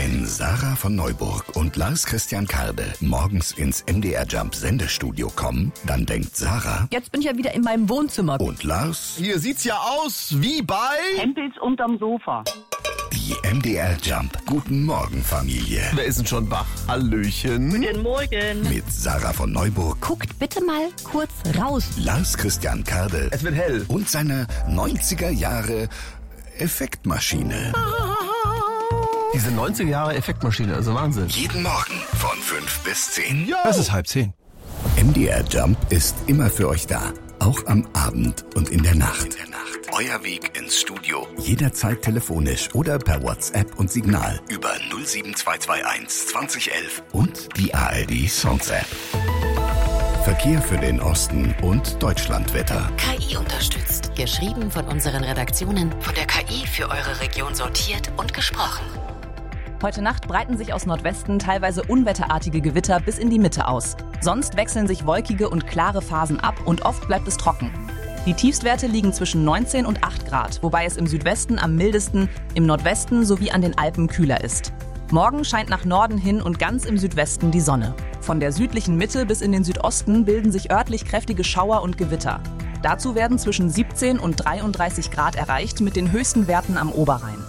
Wenn Sarah von Neuburg und Lars Christian Karde morgens ins MDR Jump Sendestudio kommen, dann denkt Sarah: Jetzt bin ich ja wieder in meinem Wohnzimmer. Und Lars: Hier sieht's ja aus wie bei Hempels unterm Sofa. Die MDR Jump Guten Morgen Familie. Wer ist denn schon wach? Hallöchen. Guten Morgen. Mit Sarah von Neuburg, Guckt bitte mal kurz raus. Lars Christian Karde Es wird hell. und seiner 90er Jahre Effektmaschine. Diese 90er Jahre Effektmaschine, also Wahnsinn. Jeden Morgen von 5 bis 10. Ja. Es ist 9:30. MDR Jump ist immer für euch da. Auch am Abend und in der Nacht. Euer Weg ins Studio. Jederzeit telefonisch oder per WhatsApp und Signal. Über 07221 2011 und die ARD Songs App. Verkehr für den Osten und Deutschlandwetter. KI unterstützt. Geschrieben von unseren Redaktionen, von der KI für eure Region sortiert und gesprochen. Heute Nacht breiten sich aus Nordwesten teilweise unwetterartige Gewitter bis in die Mitte aus. Sonst wechseln sich wolkige und klare Phasen ab und oft bleibt es trocken. Die Tiefstwerte liegen zwischen 19 und 8 Grad, wobei es im Südwesten am mildesten, im Nordwesten sowie an den Alpen kühler ist. Morgen scheint nach Norden hin und ganz im Südwesten die Sonne. Von der südlichen Mitte bis in den Südosten bilden sich örtlich kräftige Schauer und Gewitter. Dazu werden zwischen 17 und 33 Grad erreicht mit den höchsten Werten am Oberrhein.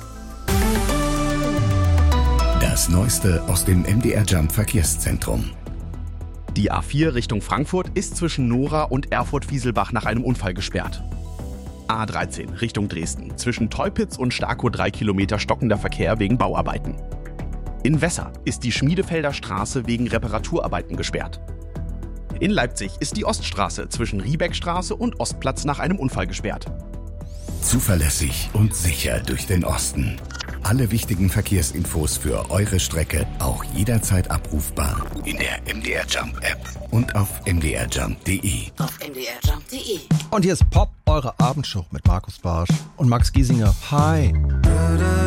Das Neueste aus dem MDR Jump Verkehrszentrum. Die A4 Richtung Frankfurt ist zwischen Nora und Erfurt-Fieselbach nach einem Unfall gesperrt. A13 Richtung Dresden. Zwischen Teupitz und Starkow 3 Kilometer stockender Verkehr wegen Bauarbeiten. In Wesser ist die Schmiedefelder Straße wegen Reparaturarbeiten gesperrt. In Leipzig ist die Oststraße zwischen Riebeckstraße und Ostplatz nach einem Unfall gesperrt. Zuverlässig und sicher durch den Osten. Alle wichtigen Verkehrsinfos für eure Strecke auch jederzeit abrufbar in der MDR Jump App und auf mdrjump.de. Auf mdrjump.de. Und hier ist Pop, eure Abendshow mit Markus Barsch und Max Giesinger. Hi.